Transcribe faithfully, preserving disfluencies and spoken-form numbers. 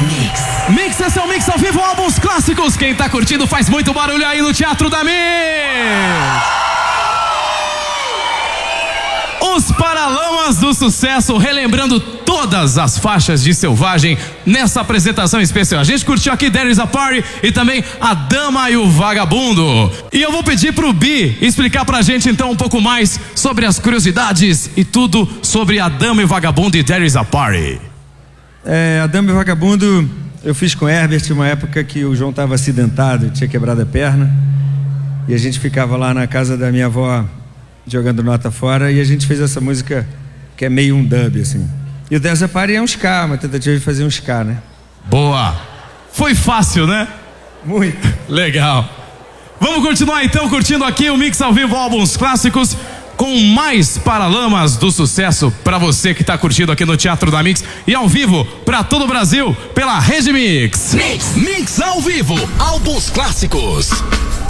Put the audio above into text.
Mix. Mix, esse é o Mix ao vivo, álbuns clássicos. Quem tá curtindo faz muito barulho aí no Teatro da Mix. Os Paralamas do Sucesso, relembrando todas as faixas de Selvagem nessa apresentação especial. A gente curtiu aqui There Is a Party e também A Dama e o Vagabundo. E eu vou pedir pro Bi explicar pra gente então um pouco mais sobre as curiosidades e tudo sobre A Dama e o Vagabundo e There Is a Party. É, A Dama e o Vagabundo eu fiz com o Herbert uma época que o João estava acidentado, tinha quebrado a perna, e a gente ficava lá na casa da minha avó jogando nota fora, e a gente fez essa música que é meio um dub assim. E o There Is a Party é um ska, uma tentativa de fazer um ska, né? Boa! Foi fácil, né? Muito. Legal. Vamos continuar então curtindo aqui o Mix ao vivo, álbuns clássicos, com mais Paralamas do Sucesso pra você que tá curtindo aqui no Teatro da Mix e ao vivo pra todo o Brasil pela Rede Mix. Mix, Mix ao vivo, álbuns clássicos.